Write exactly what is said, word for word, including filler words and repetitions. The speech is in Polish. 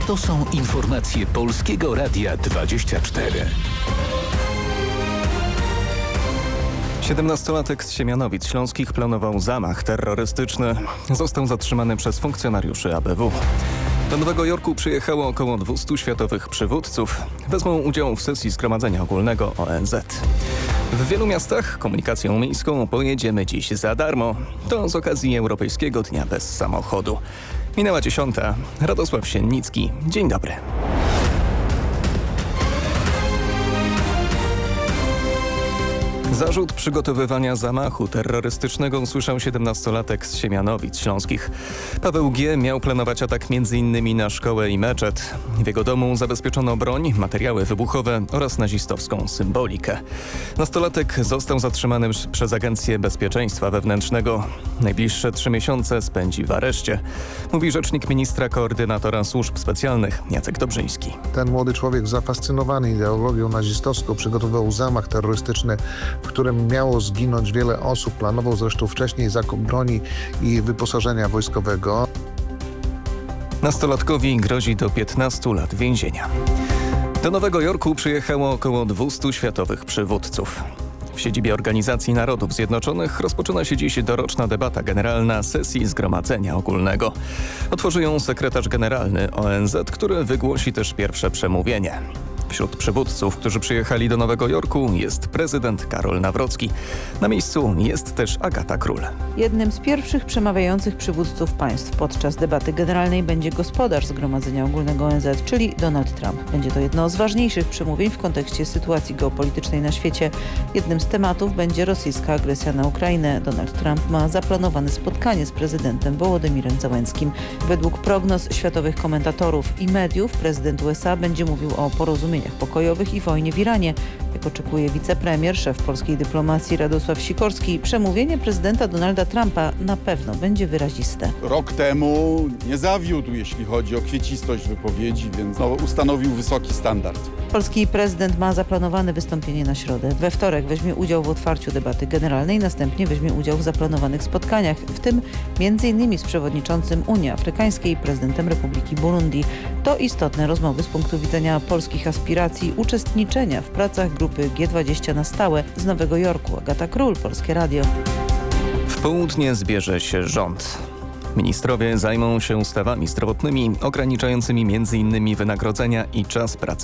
To są informacje Polskiego Radia dwadzieścia cztery. siedemnastolatek z Siemianowic Śląskich planował zamach terrorystyczny. Został zatrzymany przez funkcjonariuszy A B W. Do Nowego Jorku przyjechało około dwustu światowych przywódców. Wezmą udział w sesji Zgromadzenia Ogólnego O N Z. W wielu miastach komunikacją miejską pojedziemy dziś za darmo. To z okazji Europejskiego Dnia Bez Samochodu. Minęła dziesiąta. Radosław Siennicki. Dzień dobry. Zarzut przygotowywania zamachu terrorystycznego usłyszał siedemnastolatek z Siemianowic Śląskich. Paweł G. miał planować atak m.in. na szkołę i meczet. W jego domu zabezpieczono broń, materiały wybuchowe oraz nazistowską symbolikę. Nastolatek został zatrzymany przez Agencję Bezpieczeństwa Wewnętrznego. Najbliższe trzy miesiące spędzi w areszcie, mówi rzecznik ministra koordynatora służb specjalnych Jacek Dobrzyński. Ten młody człowiek zafascynowany ideologią nazistowską przygotował zamach terrorystyczny, w którym miało zginąć wiele osób. Planował zresztą wcześniej zakup broni i wyposażenia wojskowego. Nastolatkowi grozi do piętnastu lat więzienia. Do Nowego Jorku przyjechało około dwustu światowych przywódców. W siedzibie Organizacji Narodów Zjednoczonych rozpoczyna się dziś doroczna debata generalna sesji Zgromadzenia Ogólnego. Otworzy ją sekretarz generalny O N Z, który wygłosi też pierwsze przemówienie. Wśród przywódców, którzy przyjechali do Nowego Jorku, jest prezydent Karol Nawrocki. Na miejscu jest też Agata Król. Jednym z pierwszych przemawiających przywódców państw podczas debaty generalnej będzie gospodarz Zgromadzenia Ogólnego O N Z, czyli Donald Trump. Będzie to jedno z ważniejszych przemówień w kontekście sytuacji geopolitycznej na świecie. Jednym z tematów będzie rosyjska agresja na Ukrainę. Donald Trump ma zaplanowane spotkanie z prezydentem Wołodymyrem Zełenskim. Według prognoz światowych komentatorów i mediów prezydent U S A będzie mówił o porozumieniu pokojowych i wojnie w Iranie. Jak oczekuje wicepremier, szef polskiej dyplomacji Radosław Sikorski, przemówienie prezydenta Donalda Trumpa na pewno będzie wyraziste. Rok temu nie zawiódł, jeśli chodzi o kwiecistość wypowiedzi, więc no, ustanowił wysoki standard. Polski prezydent ma zaplanowane wystąpienie na środę. We wtorek weźmie udział w otwarciu debaty generalnej, następnie weźmie udział w zaplanowanych spotkaniach, w tym między innymi z przewodniczącym Unii Afrykańskiej, prezydentem Republiki Burundi. To istotne rozmowy z punktu widzenia polskich aspiracji uczestniczenia w pracach grupy G dwadzieścia na stałe z Nowego Jorku. Agata Król, Polskie Radio. W południe zbierze się rząd. Ministrowie zajmą się ustawami zdrowotnymi ograniczającymi między innymi wynagrodzenia i czas pracy